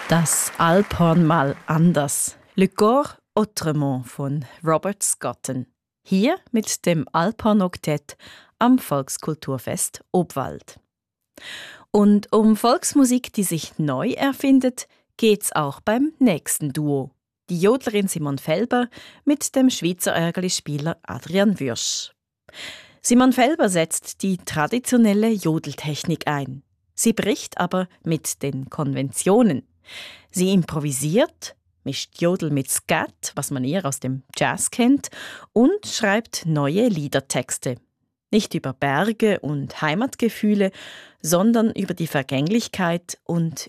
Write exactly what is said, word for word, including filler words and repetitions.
Das Alphorn mal anders. Le Corps autrement von Robert Scotten. Hier mit dem Alphorn-Oktett am Volkskulturfest Obwald. Und um Volksmusik, die sich neu erfindet, geht's auch beim nächsten Duo. Die Jodlerin Simon Felber mit dem Schweizer Örgeli-Spieler Adrian Würsch. Simon Felber setzt die traditionelle Jodeltechnik ein. Sie bricht aber mit den Konventionen. Sie improvisiert, mischt Jodel mit Skat, was man eher aus dem Jazz kennt, und schreibt neue Liedertexte. Nicht über Berge und Heimatgefühle, sondern über die Vergänglichkeit und